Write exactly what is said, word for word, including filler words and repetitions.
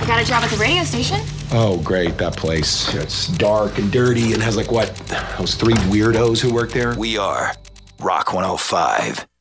Got a job at the radio station? Oh, great, that place. It's dark and dirty and has like what? Those three weirdos who work there? We are Rock one oh five.